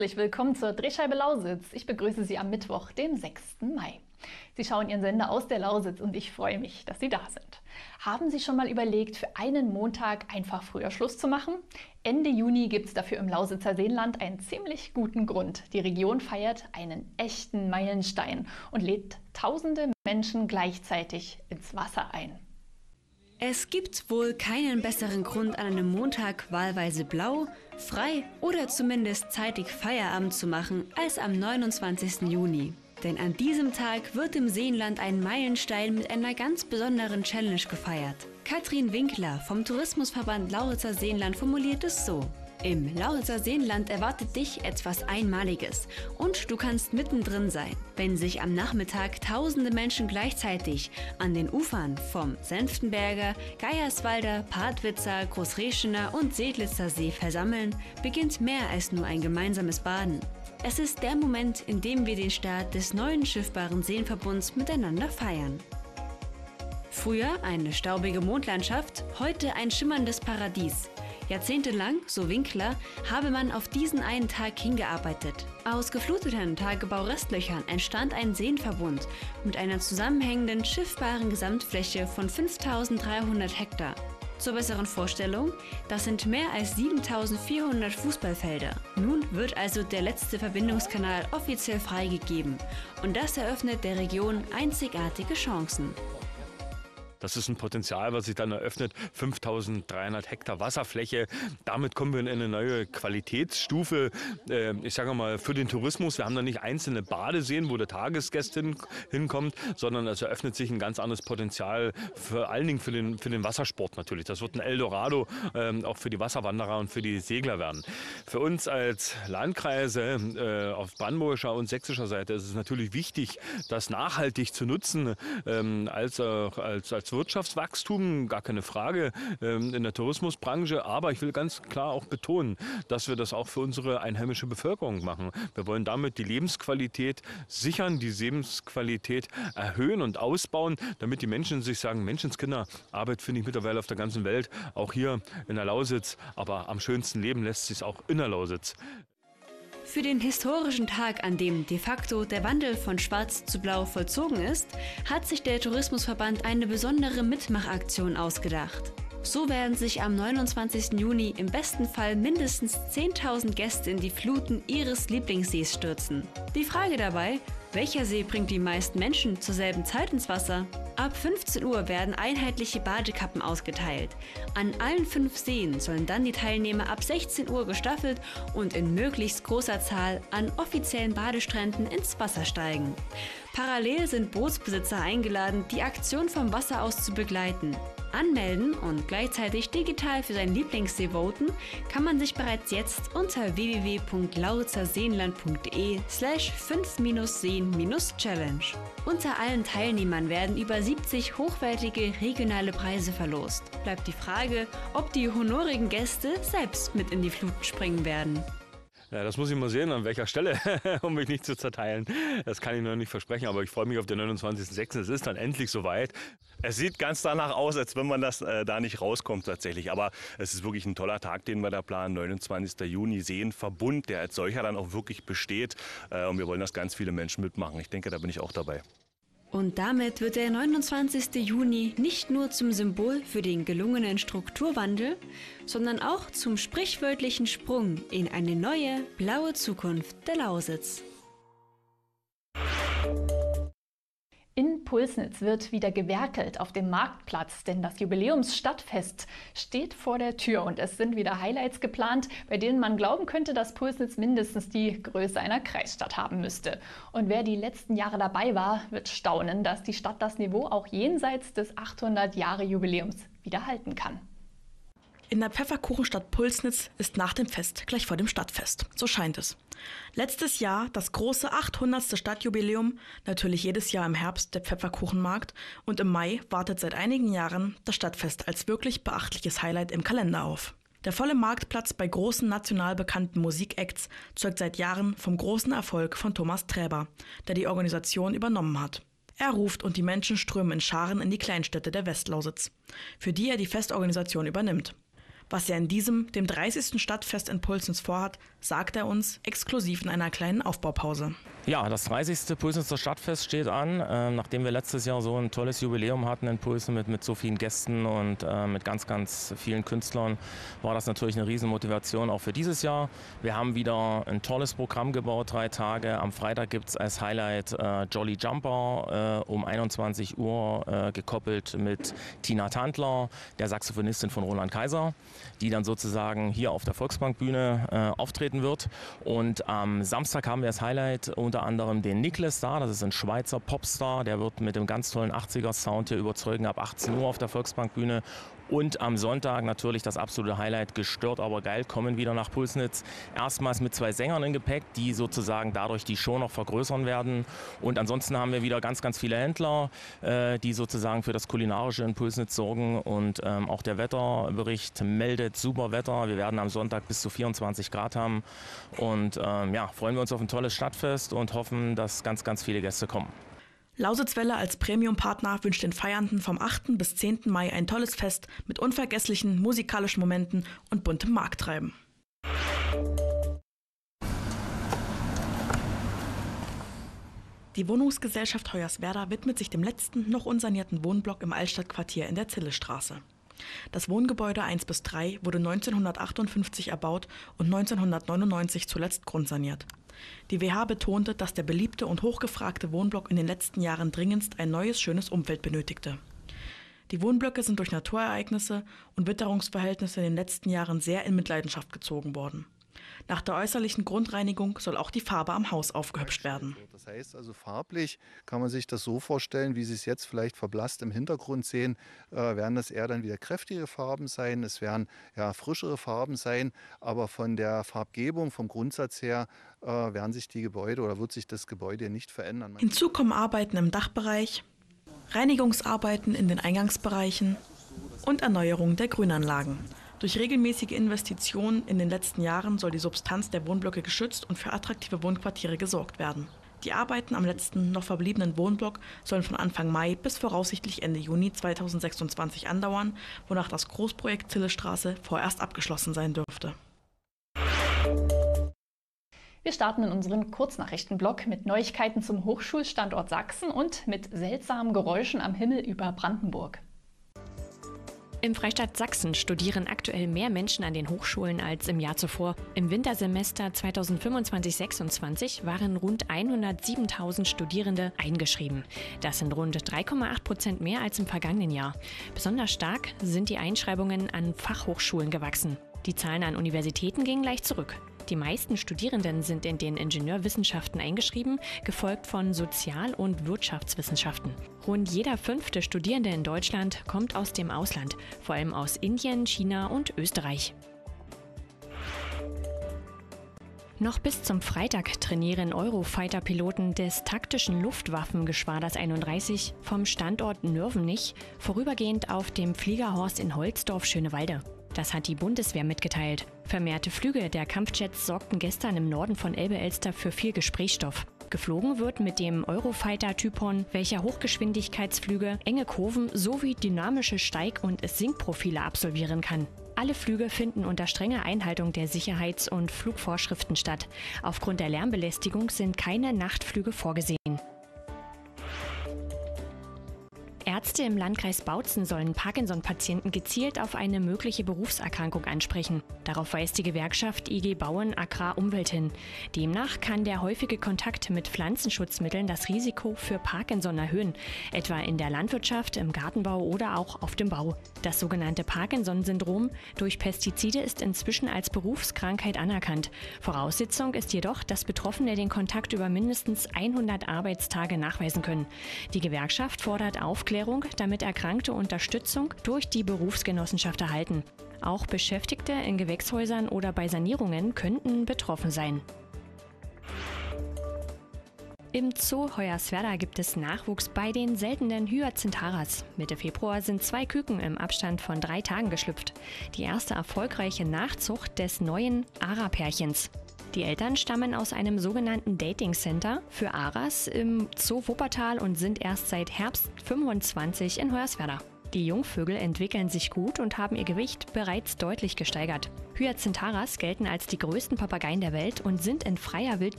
Herzlich willkommen zur Drehscheibe Lausitz. Ich begrüße Sie am Mittwoch, dem 6. Mai. Sie schauen Ihren Sender aus der Lausitz und ich freue mich, dass Sie da sind. Haben Sie schon mal überlegt, für einen Montag einfach früher Schluss zu machen? Ende Juni gibt es dafür im Lausitzer Seenland einen ziemlich guten Grund. Die Region feiert einen echten Meilenstein und lädt tausende Menschen gleichzeitig ins Wasser ein. Es gibt wohl keinen besseren Grund, an einem Montag wahlweise blau, frei oder zumindest zeitig Feierabend zu machen, als am 29. Juni. Denn an diesem Tag wird im Seenland ein Meilenstein mit einer ganz besonderen Challenge gefeiert. Katrin Winkler vom Tourismusverband Lausitzer Seenland formuliert es so: Im Lausitzer Seenland erwartet dich etwas Einmaliges und du kannst mittendrin sein, wenn sich am Nachmittag tausende Menschen gleichzeitig an den Ufern vom Senftenberger, Geierswalder, Partwitzer, Großreschener und Sedlitzer See versammeln, beginnt mehr als nur ein gemeinsames Baden. Es ist der Moment, in dem wir den Start des neuen schiffbaren Seenverbunds miteinander feiern. Früher eine staubige Mondlandschaft, heute ein schimmerndes Paradies. Jahrzehntelang, so Winkler, habe man auf diesen einen Tag hingearbeitet. Aus gefluteten Tagebaurestlöchern entstand ein Seenverbund mit einer zusammenhängenden, schiffbaren Gesamtfläche von 5.300 Hektar. Zur besseren Vorstellung, das sind mehr als 7.400 Fußballfelder. Nun wird also der letzte Verbindungskanal offiziell freigegeben und das eröffnet der Region einzigartige Chancen. Das ist ein Potenzial, was sich dann eröffnet. 5.300 Hektar Wasserfläche. Damit kommen wir in eine neue Qualitätsstufe, ich sage mal, für den Tourismus. Wir haben da nicht einzelne Badeseen, wo der Tagesgast hinkommt, sondern es eröffnet sich ein ganz anderes Potenzial, vor allen Dingen für den Wassersport natürlich. Das wird ein Eldorado auch für die Wasserwanderer und für die Segler werden. Für uns als Landkreise auf brandenburgischer und sächsischer Seite ist es natürlich wichtig, das nachhaltig zu nutzen, als Wirtschaftswachstum, gar keine Frage, in der Tourismusbranche. Aber ich will ganz klar auch betonen, dass wir das auch für unsere einheimische Bevölkerung machen. Wir wollen damit die Lebensqualität sichern, die Lebensqualität erhöhen und ausbauen, damit die Menschen sich sagen, Menschenskinder, Arbeit finde ich mittlerweile auf der ganzen Welt, auch hier in der Lausitz. Aber am schönsten leben lässt sich es auch in der Lausitz. Für den historischen Tag, an dem de facto der Wandel von Schwarz zu Blau vollzogen ist, hat sich der Tourismusverband eine besondere Mitmachaktion ausgedacht. So werden sich am 29. Juni im besten Fall mindestens 10.000 Gäste in die Fluten ihres Lieblingssees stürzen. Die Frage dabei: Welcher See bringt die meisten Menschen zur selben Zeit ins Wasser? Ab 15 Uhr werden einheitliche Badekappen ausgeteilt. An allen 5 Seen sollen dann die Teilnehmer ab 16 Uhr gestaffelt und in möglichst großer Zahl an offiziellen Badestränden ins Wasser steigen. Parallel sind Bootsbesitzer eingeladen, die Aktion vom Wasser aus zu begleiten. Anmelden und gleichzeitig digital für seinen Lieblingssee voten kann man sich bereits jetzt unter www.lausitzerseenland.de/5-Seen-Challenge. Unter allen Teilnehmern werden über 70 hochwertige regionale Preise verlost. Bleibt die Frage, ob die honorigen Gäste selbst mit in die Fluten springen werden. Ja, das muss ich mal sehen, an welcher Stelle, um mich nicht zu zerteilen. Das kann ich noch nicht versprechen, aber ich freue mich auf den 29.06. Es ist dann endlich soweit. Es sieht ganz danach aus, als wenn man das da nicht rauskommt tatsächlich. Aber es ist wirklich ein toller Tag, den wir da planen. 29. Juni, Seenverbund, der als solcher dann auch wirklich besteht. Und wir wollen, dass ganz viele Menschen mitmachen. Ich denke, da bin ich auch dabei. Und damit wird der 29. Juni nicht nur zum Symbol für den gelungenen Strukturwandel, sondern auch zum sprichwörtlichen Sprung in eine neue, blaue Zukunft der Lausitz. In Pulsnitz wird wieder gewerkelt auf dem Marktplatz, denn das Jubiläumsstadtfest steht vor der Tür und es sind wieder Highlights geplant, bei denen man glauben könnte, dass Pulsnitz mindestens die Größe einer Kreisstadt haben müsste. Und wer die letzten Jahre dabei war, wird staunen, dass die Stadt das Niveau auch jenseits des 800-Jahre-Jubiläums wieder halten kann. In der Pfefferkuchenstadt Pulsnitz ist nach dem Fest gleich vor dem Stadtfest. So scheint es. Letztes Jahr das große 800. Stadtjubiläum, natürlich jedes Jahr im Herbst der Pfefferkuchenmarkt und im Mai wartet seit einigen Jahren das Stadtfest als wirklich beachtliches Highlight im Kalender auf. Der volle Marktplatz bei großen national bekannten Musikacts zeugt seit Jahren vom großen Erfolg von Thomas Träber, der die Organisation übernommen hat. Er ruft und die Menschen strömen in Scharen in die Kleinstädte der Westlausitz, für die er die Festorganisation übernimmt. Was er in diesem, dem 30. Stadtfest in Pulsnitz vorhat, sagt er uns exklusiv in einer kleinen Aufbaupause. Ja, das 30. Pulsnitzer Stadtfest steht an. Nachdem wir letztes Jahr so ein tolles Jubiläum hatten in Pulsnitz mit so vielen Gästen und mit ganz, ganz vielen Künstlern, war das natürlich eine Riesenmotivation auch für dieses Jahr. Wir haben wieder ein tolles Programm gebaut, 3 Tage. Am Freitag gibt es als Highlight Jolly Jumper um 21 Uhr gekoppelt mit Tina Tandler, der Saxophonistin von Roland Kaiser, die dann sozusagen hier auf der Volksbankbühne auftreten wird. Und am Samstag haben wir als Highlight unter anderem den Niklas da, das ist ein Schweizer Popstar, der wird mit dem ganz tollen 80er-Sound hier überzeugen ab 18 Uhr auf der Volksbankbühne. Und am Sonntag natürlich das absolute Highlight, gestört aber geil, kommen wieder nach Pulsnitz. Erstmals mit 2 Sängern im Gepäck, die sozusagen dadurch die Show noch vergrößern werden. Und ansonsten haben wir wieder ganz, ganz viele Händler, die sozusagen für das Kulinarische in Pulsnitz sorgen. Und auch der Wetterbericht meldet super Wetter. Wir werden am Sonntag bis zu 24 Grad haben. Und ja, freuen wir uns auf ein tolles Stadtfest und hoffen, dass ganz, ganz viele Gäste kommen. Lausitzwelle als Premium-Partner wünscht den Feiernden vom 8. bis 10. Mai ein tolles Fest mit unvergesslichen musikalischen Momenten und buntem Markttreiben. Die Wohnungsgesellschaft Hoyerswerda widmet sich dem letzten, noch unsanierten Wohnblock im Altstadtquartier in der Zillestraße. Das Wohngebäude 1 bis 3 wurde 1958 erbaut und 1999 zuletzt grundsaniert. Die WH betonte, dass der beliebte und hochgefragte Wohnblock in den letzten Jahren dringendst ein neues, schönes Umfeld benötigte. Die Wohnblöcke sind durch Naturereignisse und Witterungsverhältnisse in den letzten Jahren sehr in Mitleidenschaft gezogen worden. Nach der äußerlichen Grundreinigung soll auch die Farbe am Haus aufgehübscht werden. Das heißt also, farblich kann man sich das so vorstellen, wie Sie es jetzt vielleicht verblasst im Hintergrund sehen, werden das eher dann wieder kräftige Farben sein, es werden ja frischere Farben sein, aber von der Farbgebung, vom Grundsatz her, werden sich die Gebäude oder wird sich das Gebäude nicht verändern. Hinzu kommen Arbeiten im Dachbereich, Reinigungsarbeiten in den Eingangsbereichen und Erneuerung der Grünanlagen. Durch regelmäßige Investitionen in den letzten Jahren soll die Substanz der Wohnblöcke geschützt und für attraktive Wohnquartiere gesorgt werden. Die Arbeiten am letzten noch verbliebenen Wohnblock sollen von Anfang Mai bis voraussichtlich Ende Juni 2026 andauern, wonach das Großprojekt Zillestraße vorerst abgeschlossen sein dürfte. Wir starten in unseren Kurznachrichtenblock mit Neuigkeiten zum Hochschulstandort Sachsen und mit seltsamen Geräuschen am Himmel über Brandenburg. Im Freistaat Sachsen studieren aktuell mehr Menschen an den Hochschulen als im Jahr zuvor. Im Wintersemester 2025/26 waren rund 107.000 Studierende eingeschrieben. Das sind rund 3,8% mehr als im vergangenen Jahr. Besonders stark sind die Einschreibungen an Fachhochschulen gewachsen. Die Zahlen an Universitäten gingen leicht zurück. Die meisten Studierenden sind in den Ingenieurwissenschaften eingeschrieben, gefolgt von Sozial- und Wirtschaftswissenschaften. Rund jeder 5. Studierende in Deutschland kommt aus dem Ausland, vor allem aus Indien, China und Österreich. Noch bis zum Freitag trainieren Eurofighter-Piloten des taktischen Luftwaffengeschwaders 31 vom Standort Nörvenich vorübergehend auf dem Fliegerhorst in Holzdorf-Schönewalde. Das hat die Bundeswehr mitgeteilt. Vermehrte Flüge der Kampfjets sorgten gestern im Norden von Elbe-Elster für viel Gesprächsstoff. Geflogen wird mit dem Eurofighter-Typon, welcher Hochgeschwindigkeitsflüge, enge Kurven sowie dynamische Steig- und Sinkprofile absolvieren kann. Alle Flüge finden unter strenger Einhaltung der Sicherheits- und Flugvorschriften statt. Aufgrund der Lärmbelästigung sind keine Nachtflüge vorgesehen. Ärzte im Landkreis Bautzen sollen Parkinson-Patienten gezielt auf eine mögliche Berufserkrankung ansprechen. Darauf weist die Gewerkschaft IG Bauen Agrar Umwelt hin. Demnach kann der häufige Kontakt mit Pflanzenschutzmitteln das Risiko für Parkinson erhöhen, etwa in der Landwirtschaft, im Gartenbau oder auch auf dem Bau. Das sogenannte Parkinson-Syndrom durch Pestizide ist inzwischen als Berufskrankheit anerkannt. Voraussetzung ist jedoch, dass Betroffene den Kontakt über mindestens 100 Arbeitstage nachweisen können. Die Gewerkschaft fordert Aufklärung, damit Erkrankte Unterstützung durch die Berufsgenossenschaft erhalten. Auch Beschäftigte in Gewächshäusern oder bei Sanierungen könnten betroffen sein. Im Zoo Hoyerswerda gibt es Nachwuchs bei den seltenen Hyacintharas. Mitte Februar sind 2 Küken im Abstand von 3 Tagen geschlüpft. Die erste erfolgreiche Nachzucht des neuen Ara-Pärchens. Die Eltern stammen aus einem sogenannten Dating Center für Aras im Zoo Wuppertal und sind erst seit Herbst 25 in Hoyerswerda. Die Jungvögel entwickeln sich gut und haben ihr Gewicht bereits deutlich gesteigert. Hyacintaras gelten als die größten Papageien der Welt und sind in freier Wildbahn